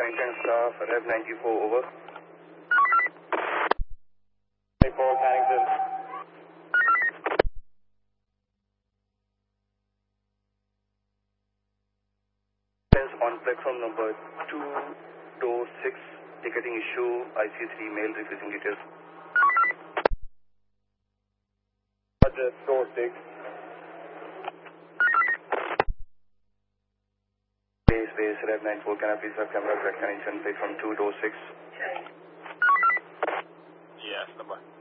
connection staff, Rev 94, over. 94, Carrington. On platform number 226, ticketing issue, IC3 mail refusing details. Address 46. Base, Rev 94, can I please have camera correct connection, platform 226? Yes, number.